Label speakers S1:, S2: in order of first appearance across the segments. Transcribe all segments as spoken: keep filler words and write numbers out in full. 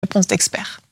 S1: Réponse d'expert.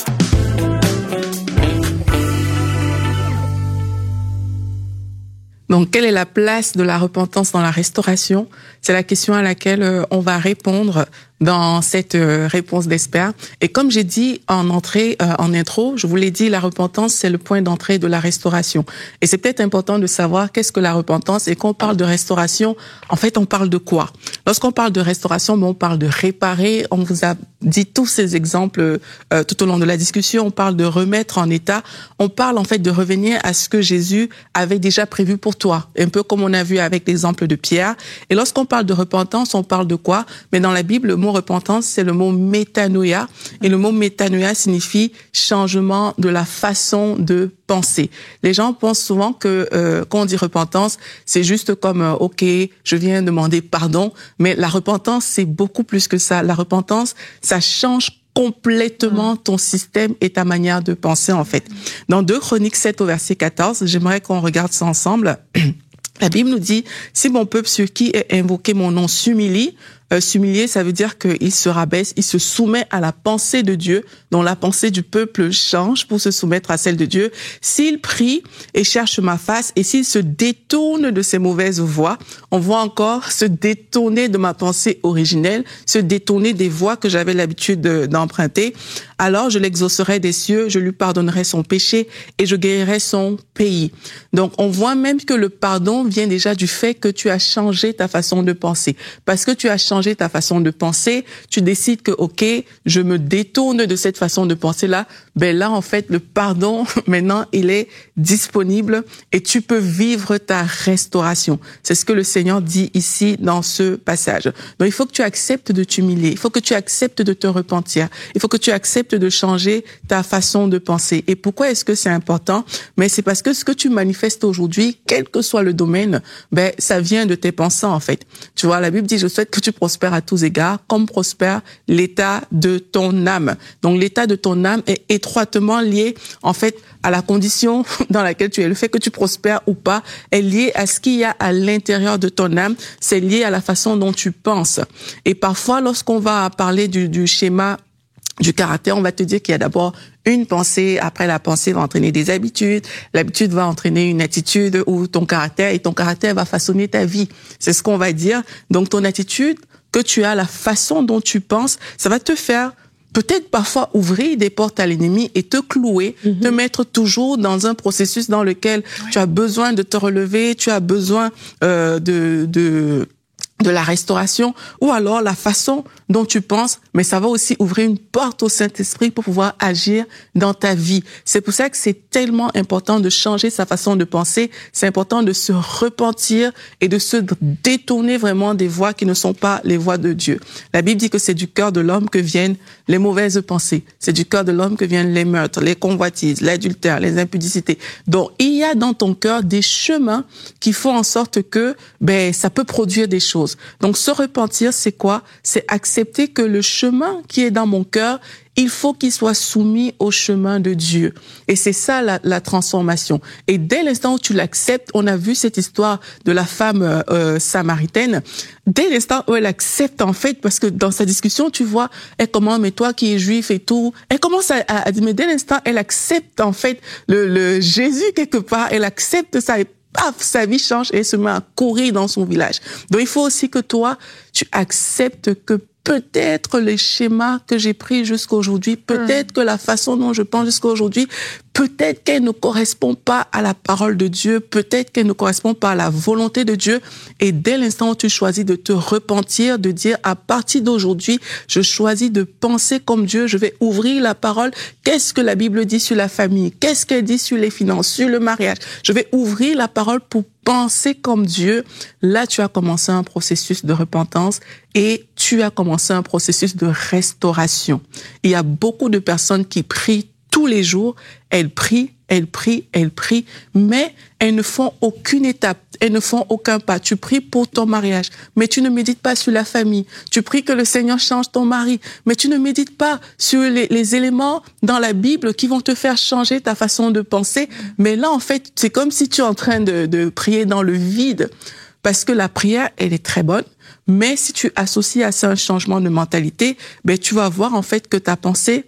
S2: Donc, quelle est la place de la repentance dans la restauration? C'est la question à laquelle euh, on va répondre dans cette euh, réponse d'expert. Et comme j'ai dit en entrée, euh, en intro, je vous l'ai dit, la repentance, c'est le point d'entrée de la restauration. Et c'est peut-être important de savoir qu'est-ce que la repentance. Et quand on parle de restauration, en fait, on parle de quoi? Lorsqu'on parle de restauration, bon, on parle de réparer. On vous a dit tous ces exemples euh, tout au long de la discussion. On parle de remettre en état. On parle en fait de revenir à ce que Jésus avait déjà prévu pour toi. Un peu comme on a vu avec l'exemple de Pierre. Et lorsqu'on parle de repentance, on parle de quoi? Mais dans la Bible, le mot repentance, c'est le mot métanoïa. Et le mot métanoïa signifie changement de la façon de penser. Les gens pensent souvent que euh, quand on dit repentance, c'est juste comme euh, ok, je viens demander pardon, mais la repentance, c'est beaucoup plus que ça. La repentance, ça change complètement ton système et ta manière de penser, en fait. Dans deux Chroniques sept au verset quatorze, j'aimerais qu'on regarde ça ensemble. La Bible nous dit, si mon peuple sur qui est invoqué mon nom s'humilie, euh, s'humilier, ça veut dire qu'il se rabaisse, il se soumet à la pensée de Dieu, dont la pensée du peuple change pour se soumettre à celle de Dieu. S'il prie et cherche ma face, et s'il se détourne de ses mauvaises voies, on voit encore se détourner de ma pensée originelle, se détourner des voies que j'avais l'habitude de, d'emprunter, alors je l'exaucerai des cieux, je lui pardonnerai son péché et je guérirai son pays. Donc, on voit même que le pardon vient déjà du fait que tu as changé ta façon de penser. Parce que tu as changé ta façon de penser, tu décides que, ok, je me détourne de cette façon de penser-là. Ben là, en fait, le pardon, maintenant, il est disponible et tu peux vivre ta restauration. C'est ce que le Seigneur dit ici dans ce passage. Donc, il faut que tu acceptes de t'humilier. Il faut que tu acceptes de te repentir. Il faut que tu acceptes de changer ta façon de penser. Et pourquoi est-ce que c'est important? Mais c'est parce que ce que tu manifestes aujourd'hui, quel que soit le domaine, ben, ça vient de tes pensants, en fait. Tu vois, la Bible dit, je souhaite que tu prospères à tous égards, comme prospère l'état de ton âme. Donc, l'état de ton âme est étroitement lié, en fait, à la condition dans laquelle tu es. Le fait que tu prospères ou pas est lié à ce qu'il y a à l'intérieur de ton âme. C'est lié à la façon dont tu penses. Et parfois, lorsqu'on va parler du, du schéma du caractère, on va te dire qu'il y a d'abord une pensée, après la pensée va entraîner des habitudes, l'habitude va entraîner une attitude ou ton caractère, et ton caractère va façonner ta vie. C'est ce qu'on va dire. Donc, ton attitude que tu as, la façon dont tu penses, ça va te faire peut-être parfois ouvrir des portes à l'ennemi et te clouer, mm-hmm. te mettre toujours dans un processus dans lequel ouais. tu as besoin de te relever, tu as besoin euh, de... de de la restauration, ou alors la façon dont tu penses, mais ça va aussi ouvrir une porte au Saint-Esprit pour pouvoir agir dans ta vie. C'est pour ça que c'est tellement important de changer sa façon de penser, c'est important de se repentir et de se détourner vraiment des voies qui ne sont pas les voies de Dieu. La Bible dit que c'est du cœur de l'homme que viennent les mauvaises pensées, c'est du cœur de l'homme que viennent les meurtres, les convoitises, l'adultère, les impudicités. Donc, il y a dans ton cœur des chemins qui font en sorte que, ben, ça peut produire des choses. Donc, se repentir, c'est quoi? C'est accepter que le chemin qui est dans mon cœur, il faut qu'il soit soumis au chemin de Dieu. Et c'est ça la, la transformation. Et dès l'instant où tu l'acceptes, on a vu cette histoire de la femme euh, samaritaine. Dès l'instant où elle accepte, en fait, parce que dans sa discussion, tu vois, elle commence, mais toi qui es juif et tout, elle commence à, à, à dire, mais dès l'instant, elle accepte, en fait, le, le Jésus quelque part, elle accepte ça et paf, sa vie change et elle se met à courir dans son village. Donc, il faut aussi que toi, tu acceptes que peut-être les schémas que j'ai pris jusqu'à aujourd'hui, peut-être mmh. que la façon dont je pense jusqu'à aujourd'hui, peut-être qu'elle ne correspond pas à la parole de Dieu, peut-être qu'elle ne correspond pas à la volonté de Dieu. Et dès l'instant où tu choisis de te repentir, de dire à partir d'aujourd'hui, je choisis de penser comme Dieu, je vais ouvrir la parole. Qu'est-ce que la Bible dit sur la famille? Qu'est-ce qu'elle dit sur les finances, sur le mariage? Je vais ouvrir la parole pour penser comme Dieu. Là, tu as commencé un processus de repentance et tu as commencé un processus de restauration. Il y a beaucoup de personnes qui prient tous les jours, elles prient, elles prient, elles prient, mais elles ne font aucune étape, elles ne font aucun pas. Tu pries pour ton mariage, mais tu ne médites pas sur la famille. Tu pries que le Seigneur change ton mari, mais tu ne médites pas sur les, les éléments dans la Bible qui vont te faire changer ta façon de penser. Mais là, en fait, c'est comme si tu es en train de, de prier dans le vide. Parce que la prière, elle est très bonne, Mais si tu associes à ça un changement de mentalité, ben tu vas voir en fait que ta pensée